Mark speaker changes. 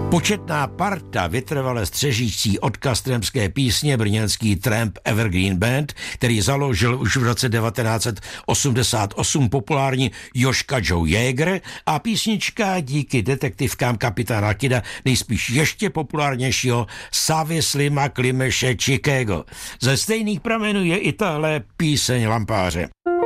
Speaker 1: Početná parta vytrvale střežící od kastremské písně brněnský tramp Evergreen Band, který založil už v roce 1988 populární Jožka Joe Jäger, a písnička díky detektivkám kapitána Kida nejspíš ještě populárnějšího Savy Slima Klimeše Chicago. Ze stejných pramenů je i tahle píseň Lampáře.